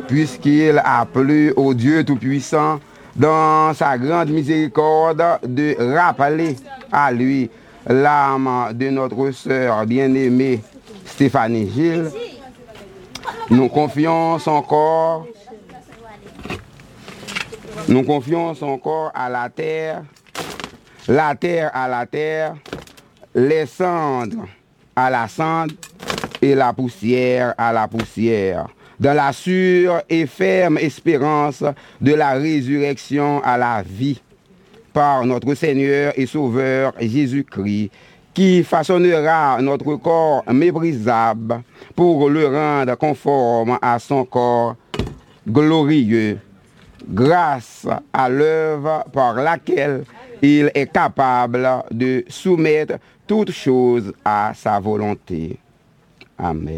puisqu'il a plu au Dieu Tout-Puissant, dans sa grande miséricorde, de rappeler à lui l'âme de notre sœur bien-aimée Stéphanie Gilles. Nous confions son corps à la terre à la terre, les cendres à la cendre et la poussière à la poussière, dans la sûre et ferme espérance de la résurrection à la vie, par notre Seigneur et Sauveur Jésus-Christ, qui façonnera notre corps méprisable pour le rendre conforme à son corps glorieux, grâce à l'œuvre par laquelle il est capable de soumettre toutes choses à sa volonté. Amen.